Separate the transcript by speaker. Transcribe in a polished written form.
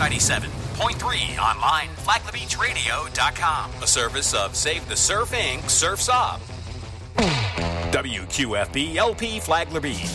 Speaker 1: 97.3 online, FlaglerBeachRadio.com. A service of Save the Surf Inc. Surf's Up. WQFB LP Flagler Beach.